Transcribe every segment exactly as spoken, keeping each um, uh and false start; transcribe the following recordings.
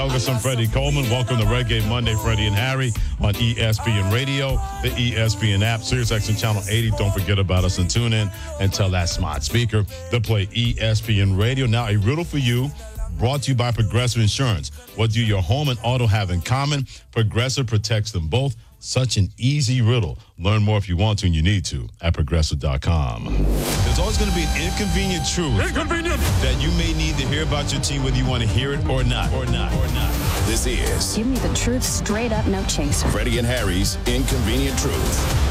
I'm Freddie Coleman. Welcome to Reggae Monday, Freddie and Harry on E S P N Radio, the E S P N app, SiriusXM Channel eighty. Don't forget about us and tune in and tell that smart speaker to play E S P N Radio. Now, a riddle for you, brought to you by Progressive Insurance. What do your home and auto have in common? Progressive protects them both. Such an easy riddle. Learn more if you want to and you need to at progressive dot com. There's always going to be an inconvenient truth Inconvenient. that you may need to hear about your team, whether you want to hear it or not, or not, or not. This is Give me the truth straight up, no chaser. Freddie and Harry's Inconvenient Truth.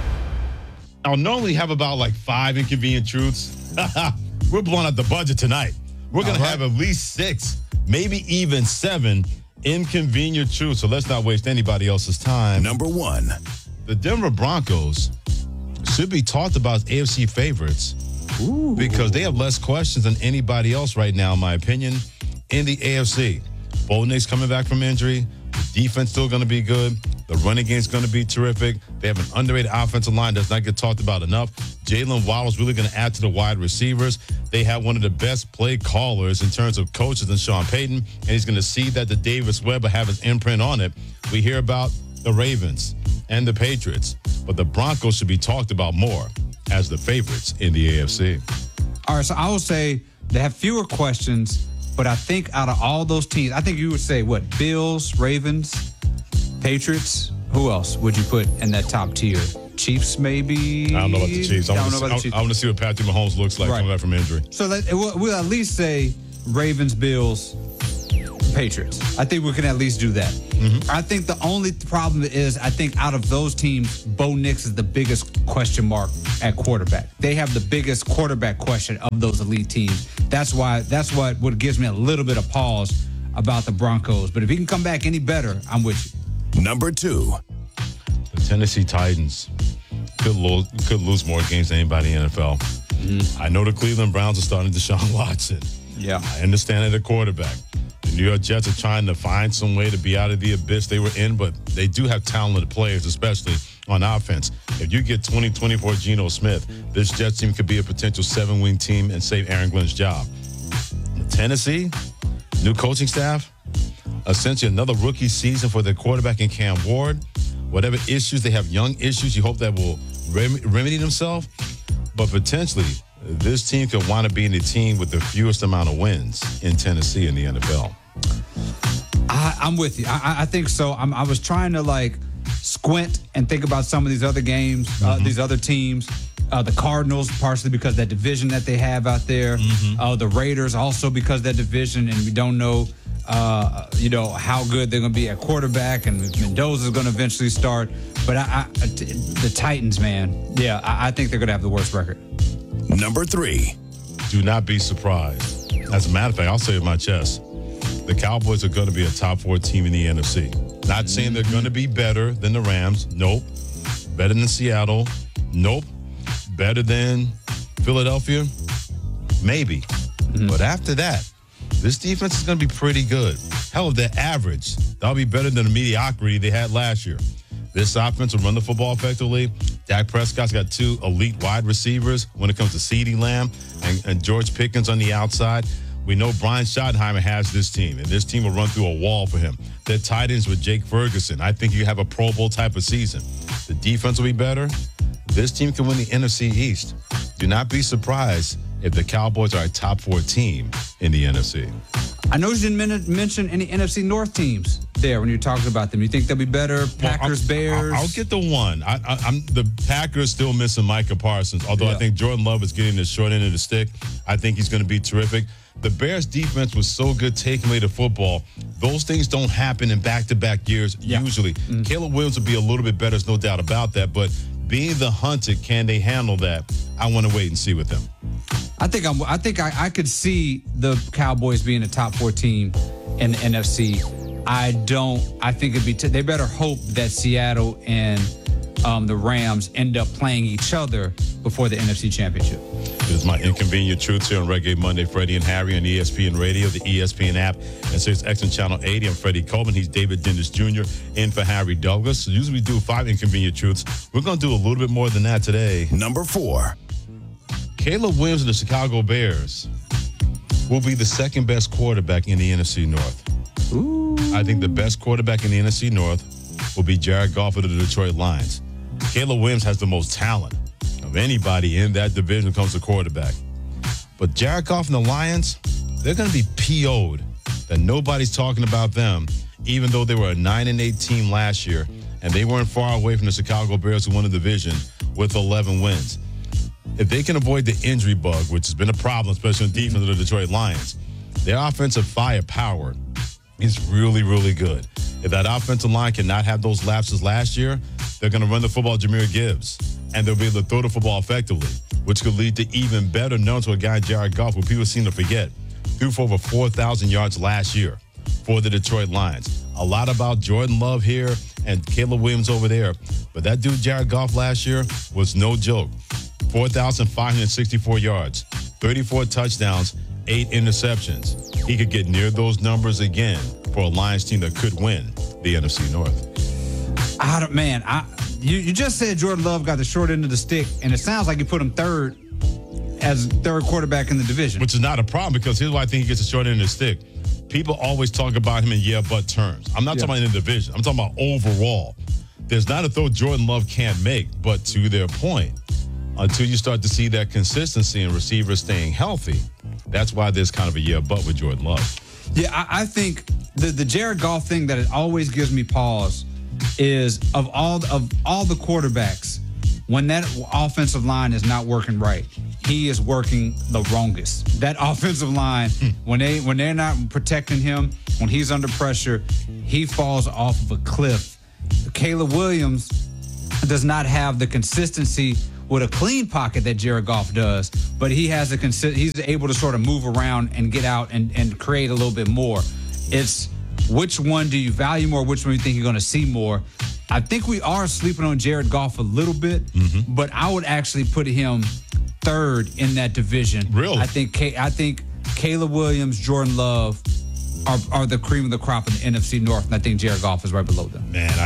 I'll normally have about like five inconvenient truths. We're blowing out the budget tonight. We're going to have at least six, maybe even seven inconvenient truths. So let's not waste anybody else's time. Number one. The Denver Broncos should be talked about as A F C favorites Ooh. because they have less questions than anybody else right now, in my opinion, in the A F C. Bo Nix coming back from injury. The defense still going to be good. The running game is going to be terrific. They have an underrated offensive line that's not get talked about enough. Jalen Waddle's really going to add to the wide receivers. They have one of the best play callers in terms of coaches than Sean Payton, and he's going to see that the Davis Webb will have his imprint on it. We hear about the Ravens and the Patriots, but the Broncos should be talked about more as the favorites in the A F C. All right, so I would say they have fewer questions, but I think out of all those teams, I think you would say, what, Bills, Ravens, Patriots? Who else would you put in that top tier? Chiefs, maybe? I don't know about the Chiefs. I, I want, don't to know about see, the I, I want to see what Patrick Mahomes looks like Right. coming back from injury. So that, we'll, we'll at least say Ravens, Bills, Patriots. I think we can at least do that. Mm-hmm. I think the only problem is, I think out of those teams, Bo Nix is the biggest question mark at quarterback. They have the biggest quarterback question of those elite teams. That's why. That's what what gives me a little bit of pause about the Broncos. But if he can come back any better, I'm with you. Number two. The Tennessee Titans could lose, could lose more games than anybody in the N F L. Mm-hmm. I know the Cleveland Browns are starting Deshaun Watson. Yeah. I understand that at quarterback. The New York Jets are trying to find some way to be out of the abyss they were in, but they do have talented players, especially on offense. If you get twenty twenty-four Geno Smith, this Jets team could be a potential seven-win team and save Aaron Glenn's job. Tennessee, new coaching staff, essentially another rookie season for their quarterback in Cam Ward. Whatever issues, they have young issues. You hope that will rem- remedy themselves. But potentially, this team could wind up being the team with the fewest amount of wins in Tennessee in the N F L. I, I'm with you. I, I think so. I'm, I was trying to like squint and think about some of these other games, mm-hmm. uh, these other teams. Uh, the Cardinals, partially because of that division that they have out there. Mm-hmm. Uh, the Raiders, also because of that division, and we don't know, uh, you know, how good they're going to be at quarterback, and Mendoza's going to eventually start. But I, I, the Titans, man, yeah, I, I think they're going to have the worst record. Number three. Do not be surprised. As a matter of fact, I'll say it in my chest. The Cowboys are going to be a top four team in the N F C. Not saying they're going to be better than the Rams. Nope. Better than Seattle. Nope. Better than Philadelphia? Maybe. Mm-hmm. But after that, this defense is going to be pretty good. Hell, if they're average, that'll be better than the mediocrity they had last year. This offense will run the football effectively. Dak Prescott's got two elite wide receivers when it comes to CeeDee Lamb and, and George Pickens on the outside. We know Brian Schottenheimer has this team, and this team will run through a wall for him. They're tight ends with Jake Ferguson. I think you have a Pro Bowl type of season. The defense will be better. This team can win the N F C East. Do not be surprised if the Cowboys are a top four team in the N F C. I know you didn't men- mention any N F C North teams there when you're talking about them. You think they'll be better? Packers, well, I'll, Bears? I'll, I'll get the one. I, I, I'm the Packers still missing Micah Parsons, although yeah. I think Jordan Love is getting the short end of the stick. I think he's going to be terrific. The Bears defense was so good taking away the football. Those things don't happen in back-to-back years yeah. usually. Mm-hmm. Caleb Williams will be a little bit better, there's no doubt about that. But being the hunted, can they handle that? I want to wait and see with them. I think I'm. I think I, I could see the Cowboys being a top four team in the N F C. I don't. I think it'd be. T- they better hope that Seattle and um, the Rams end up playing each other before the N F C Championship. This is my inconvenient truth here on Reggae Monday. Freddie and Harry on E S P N Radio, the E S P N app, and SiriusXM Channel eighty. I'm Freddie Coleman. He's David Dennis Junior in for Harry Douglas. So usually we do five inconvenient truths. We're going to do a little bit more than that today. Number four. Caleb Williams of the Chicago Bears will be the second best quarterback in the N F C North. Ooh. I think the best quarterback in the N F C North will be Jared Goff of the Detroit Lions. Caleb Williams has the most talent of anybody in that division when it comes to quarterback. But Jared Goff and the Lions, they're going to be P O'd that nobody's talking about them, even though they were a nine and eight team last year, and they weren't far away from the Chicago Bears who won the division with eleven wins. If they can avoid the injury bug, which has been a problem, especially in defense of the Detroit Lions, their offensive firepower is really, really good. If that offensive line cannot have those lapses last year, they're going to run the football Jahmyr Gibbs, and they'll be able to throw the football effectively, which could lead to even better numbers to a guy, Jared Goff, who people seem to forget, threw for over four thousand yards last year for the Detroit Lions. A lot about Jordan Love here and Caleb Williams over there, but that dude, Jared Goff, last year was no joke. four thousand five hundred sixty-four yards, thirty-four touchdowns, eight interceptions. He could get near those numbers again for a Lions team that could win the N F C North. I don't, man, I you, you just said Jordan Love got the short end of the stick, and it sounds like you put him third as third quarterback in the division. Which is not a problem, because here's why I think he gets the short end of the stick. People always talk about him in yeah, but terms. I'm not Yeah. talking about in the division. I'm talking about overall. There's not a throw Jordan Love can't make, but to their point, until you start to see that consistency in receivers staying healthy, that's why there's kind of a yeah, but with Jordan Love. Yeah, I, I think the the Jared Goff thing that it always gives me pause is of all of all the quarterbacks, when that offensive line is not working right, he is working the wrongest. That offensive line, when they when they're not protecting him, when he's under pressure, he falls off of a cliff. Caleb Williams does not have the consistency with a clean pocket that Jared Goff does, but he has a consi- he's able to sort of move around and get out and, and create a little bit more. It's which one do you value more? Which one do you think you're going to see more? I think we are sleeping on Jared Goff a little bit, mm-hmm. but I would actually put him third in that division. Really? I think I think Caleb Williams, Jordan Love are, are the cream of the crop in the N F C North, and I think Jared Goff is right below them. Man, I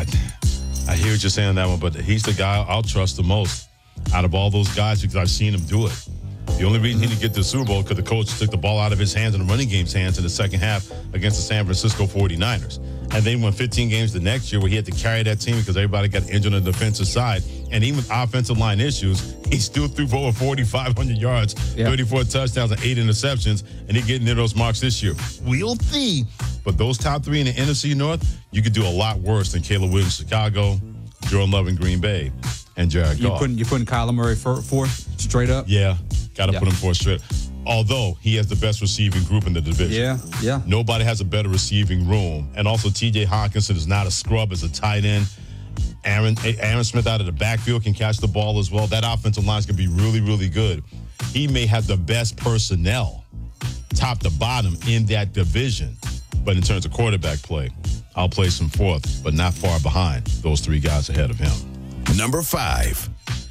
I hear what you're saying on that one, but he's the guy I'll trust the most out of all those guys because I've seen him do it. The only reason he didn't get to the Super Bowl because the coach took the ball out of his hands and the running game's hands in the second half against the San Francisco forty-niners. And they won fifteen games the next year where he had to carry that team because everybody got injured on the defensive side. And even with offensive line issues, he still threw for over forty-five hundred yards, yeah. thirty-four touchdowns, and eight interceptions, and he getting near those marks this year. We'll see. But those top three in the N F C North, you could do a lot worse than Caleb Williams, Chicago, Jordan Love in Green Bay, and Jared You Goff. putting you putting Kyler Murray for, fourth straight up? Yeah, got to Yeah. put him fourth straight. Although he has the best receiving group in the division. Yeah, yeah. Nobody has a better receiving room. And also T J Hawkinson is not a scrub as a tight end. Aaron Aaron Smith out of the backfield can catch the ball as well. That offensive line is going to be really, really good. He may have the best personnel, top to bottom, in that division. But in terms of quarterback play, I'll place him fourth, but not far behind those three guys ahead of him. Number five.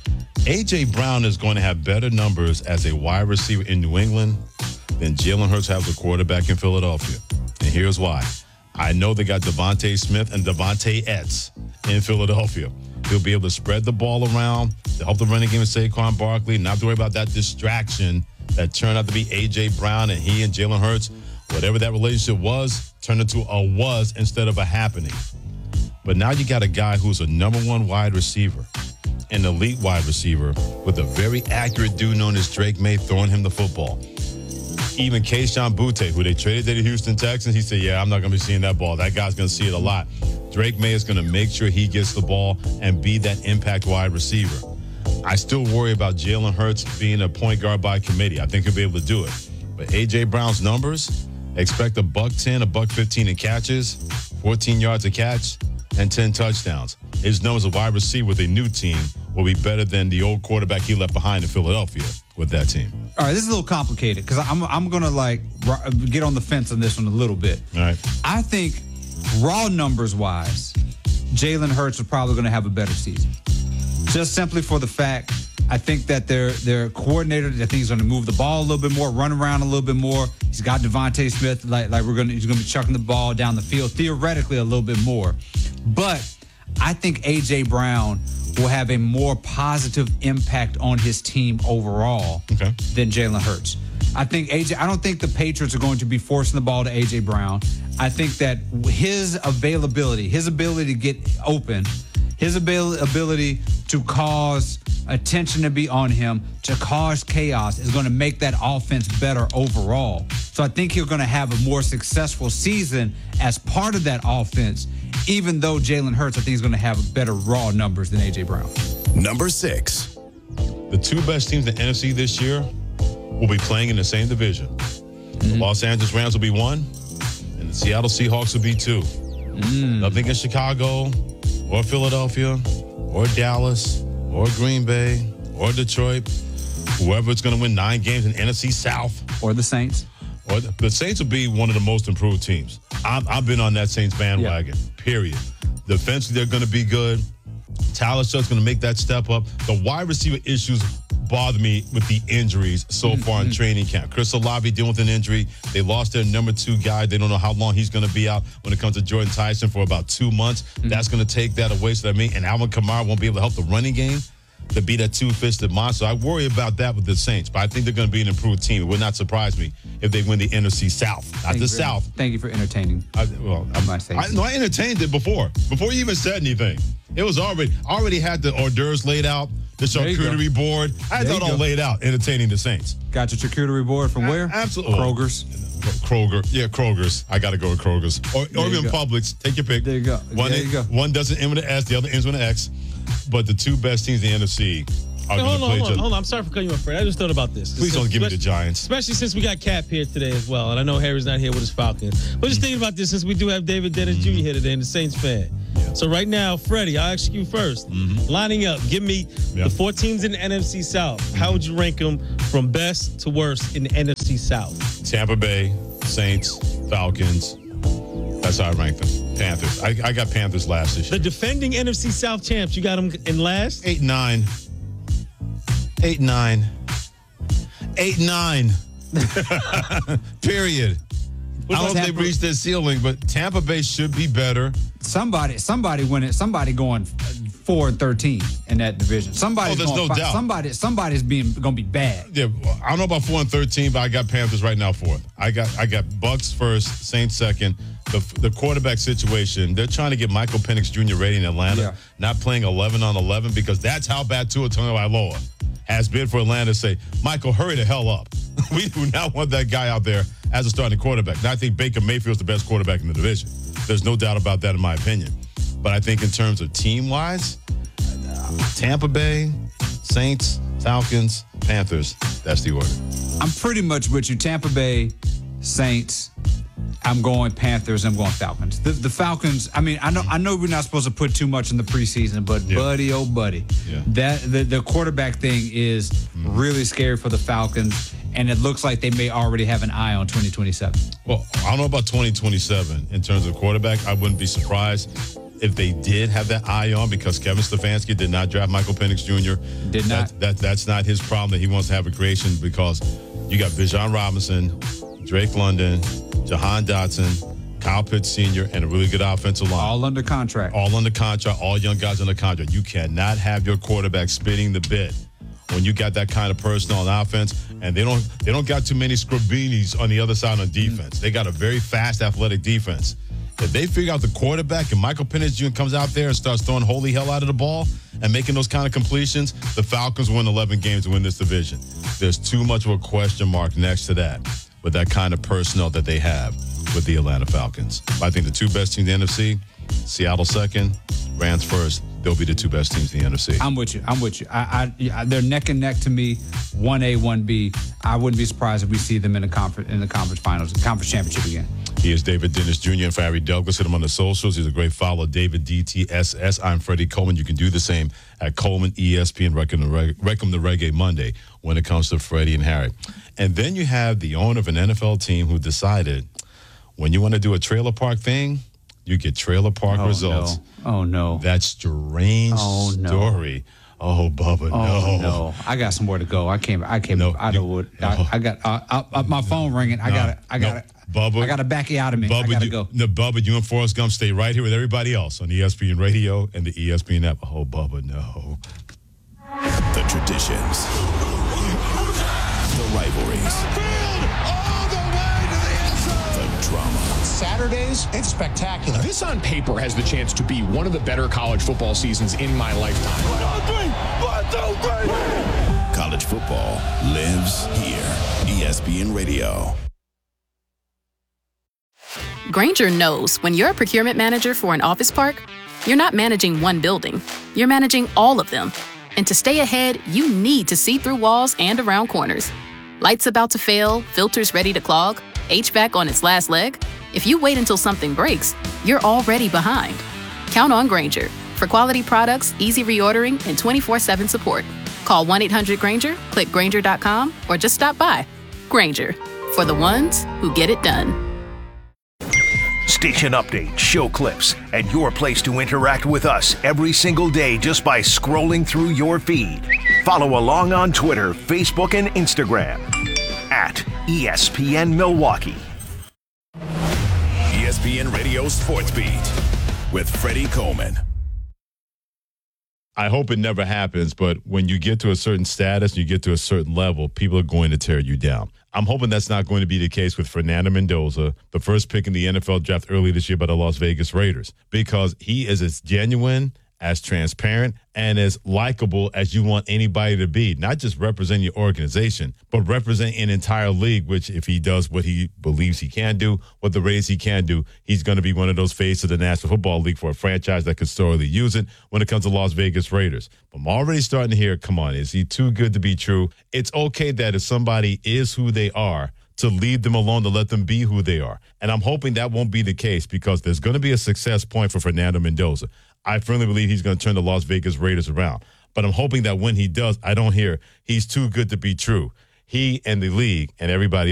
A J. Brown is going to have better numbers as a wide receiver in New England than Jalen Hurts has a quarterback in Philadelphia. And here's why. I know they got Devontae Smith and Devontae Etz in Philadelphia. He'll be able to spread the ball around to help the running game with Saquon Barkley, not to worry about that distraction that turned out to be A J. Brown and he and Jalen Hurts. Whatever that relationship was, turned into a was instead of a happening. But now you got a guy who's a number one wide receiver, an elite wide receiver with a very accurate dude known as Drake May throwing him the football. Even Kayshon Boutte, who they traded to the Houston Texans, he said, yeah, I'm not going to be seeing that ball. That guy's going to see it a lot. Drake May is going to make sure he gets the ball and be that impact wide receiver. I still worry about Jalen Hurts being a point guard by committee. I think he'll be able to do it. But A J. Brown's numbers, expect a buck ten, a buck fifteen in catches, fourteen yards a catch, and ten touchdowns. His numbers as a wide receiver with a new team will be better than the old quarterback he left behind in Philadelphia with that team. All right, this is a little complicated because I'm I'm gonna like get on the fence on this one a little bit. All right. I think raw numbers wise, Jalen Hurts is probably gonna have a better season. Just simply for the fact, I think that their their coordinator, I think he's gonna move the ball a little bit more, run around a little bit more. He's got Devontae Smith, like like we're gonna he's gonna be chucking the ball down the field theoretically a little bit more. But I think A J. Brown will have a more positive impact on his team overall okay. than Jalen Hurts. I think A J. I don't think the Patriots are going to be forcing the ball to A J Brown. I think that his availability, his ability to get open, his abil- ability to cause attention to be on him, to cause chaos, is going to make that offense better overall. So I think you're going to have a more successful season as part of that offense, even though Jalen Hurts, I think, is going to have better raw numbers than A J Brown. Number six. The two best teams in the N F C this year will be playing in the same division. Mm-hmm. The Los Angeles Rams will be one, and the Seattle Seahawks will be two. Mm. Nothing against Chicago or Philadelphia or Dallas or Green Bay or Detroit. Whoever's going to win nine games in N F C South. Or the Saints. Or the, the Saints will be one of the most improved teams. I've, I've been on that Saints bandwagon, yeah. period. Defensively, they're going to be good. Tyler Shutt's going to make that step up. The wide receiver issues bother me with the injuries so mm-hmm. far in training camp. Chris Olave dealing with an injury. They lost their number two guy. They don't know how long he's going to be out when it comes to Jordan Tyson for about two months. Mm-hmm. That's going to take that away. So that means, and Alvin Kamara won't be able to help the running game to be that two-fisted monster. I worry about that with the Saints, but I think they're going to be an improved team. It would not surprise me if they win the N F C South, not Thank the South. Thank you for entertaining. I, well, I'm, my I, no, I entertained it before. Before you even said anything. It was already already had the hors d'oeuvres laid out, the charcuterie board. I had that all laid out, entertaining the Saints. Got your charcuterie board from where? Absolutely. Kroger's. Kroger. Yeah, Kroger's. I got to go with Kroger's. Or, or even Publix. Take your pick. There you go. One, there you go. One doesn't end with an S, the other ends with an X. But the two best teams in the N F C are no, going to hold play on, each other. hold on. I'm sorry for cutting you off, Fred. I just thought about this. Please don't give me the Giants. Especially since we got Cap here today as well. And I know Harry's not here with his Falcons. But just thinking about this, since we do have David Dennis Junior here today and the Saints fan. Yeah. So right now, Freddie, I'll ask you first. Mm-hmm. Lining up, give me yeah. the four teams in the N F C South. Mm-hmm. How would you rank them from best to worst in the N F C South? Tampa Bay, Saints, Falcons. That's how I rank them. Panthers. I, I got Panthers last this year. The defending N F C South champs, you got them in last? Eight, nine. Eight, nine. Eight, nine. Period. I don't know if they've reached their ceiling, but Tampa Bay should be better. Somebody, somebody winning. Somebody going four and thirteen in that division. Somebody's oh, there's going no five, doubt. Somebody, somebody's being going to be bad. Yeah, I don't know about four and thirteen, but I got Panthers right now fourth. I got, I got Bucks first, Saints second. The the quarterback situation. They're trying to get Michael Penix Junior ready in Atlanta, yeah. not playing eleven on eleven because that's how bad Tua Tagovailoa has been for Atlanta. Say, Michael, hurry the hell up. We do not want that guy out there as a starting quarterback. Now, I think Baker Mayfield's the best quarterback in the division. There's no doubt about that in my opinion. But I think in terms of team-wise, Tampa Bay, Saints, Falcons, Panthers, that's the order. I'm pretty much with you. Tampa Bay, Saints, I'm going Panthers, I'm going Falcons. The, the Falcons, I mean, I know I know we're not supposed to put too much in the preseason, but yeah. buddy, oh buddy, yeah. that the, the quarterback thing is mm. really scary for the Falcons, and it looks like they may already have an eye on twenty twenty-seven. Well, I don't know about twenty twenty-seven in terms of quarterback. I wouldn't be surprised if they did have that eye on because Kevin Stefanski did not draft Michael Penix Junior Did not. That, that, that's not his problem that he wants to have a creation because you got Bijan Robinson, Drake London, Jahan Dotson, Kyle Pitts Senior, and a really good offensive line. All under contract. All under contract, all young guys under contract. You cannot have your quarterback spinning the bit when you got that kind of personnel on offense, and they don't they don't got too many Scribinis on the other side on defense. Mm. They got a very fast, athletic defense. If they figure out the quarterback and Michael Penix Junior comes out there and starts throwing holy hell out of the ball and making those kind of completions, the Falcons win eleven games to win this division. There's too much of a question mark next to that with that kind of personnel that they have with the Atlanta Falcons. I think the two best teams in the N F C, Seattle second, Rams first. They'll be the two best teams in the N F C. I'm with you. I'm with you. I, I, they're neck and neck to me, one A, one B. I wouldn't be surprised if we see them in the conference in the conference finals, conference championship again. He is David Dennis Junior and for Harry Douglas. Hit him on the socials. He's a great follow. David D T S S. I'm Freddie Coleman. You can do the same at Coleman E S P N. Recom the, Reg- Recom the Reggae Monday when it comes to Freddie and Harry. And then you have the owner of an N F L team who decided when you want to do a trailer park thing, you get trailer park oh, results. No. Oh, no. That strange oh, no. story. Oh, Bubba, oh, no. no. I got somewhere to go. I can't. I can't. No, I don't would. No. I, I got uh, uh, uh, my phone ringing. I no, got it. I got no. it. Bubba, I got to back you out of me. Bubba, I got to you, go. No, Bubba, you and Forrest Gump stay right here with everybody else on E S P N Radio and the E S P N app. Oh, Bubba, no. The traditions, the rivalries. All the way to the end zone. The drama. Saturdays, it's spectacular. This on paper has the chance to be one of the better college football seasons in my lifetime. One, two, three. One, two, three. College football lives here. E S P N Radio. Grainger knows when you're a procurement manager for an office park, you're not managing one building. You're managing all of them. And to stay ahead, you need to see through walls and around corners. Lights about to fail, filters ready to clog, H V A C on its last leg. If you wait until something breaks, you're already behind. Count on Grainger for quality products, easy reordering, and twenty-four seven support. Call one eight hundred Grainger, click Grainger dot com, or just stop by. Grainger, for the ones who get it done. Station updates, show clips, and your place to interact with us every single day just by scrolling through your feed. Follow along on Twitter, Facebook, and Instagram at E S P N Milwaukee. E S P N Radio Sports Beat with Freddie Coleman. I hope it never happens, but when you get to a certain status, you get to a certain level, people are going to tear you down. I'm hoping that's not going to be the case with Fernando Mendoza, the first pick in the N F L draft early this year by the Las Vegas Raiders, because he is as genuine, as transparent, and as likable as you want anybody to be. Not just represent your organization, but represent an entire league, which if he does what he believes he can do, what the Raiders he can do, he's going to be one of those faces of the National Football League for a franchise that could thoroughly use it when it comes to Las Vegas Raiders. But I'm already starting to hear, come on, is he too good to be true? It's okay that if somebody is who they are, to leave them alone, to let them be who they are. And I'm hoping that won't be the case because there's going to be a success point for Fernando Mendoza. I firmly believe he's going to turn the Las Vegas Raiders around. But I'm hoping that when he does, I don't hear he's too good to be true. He and the league and everybody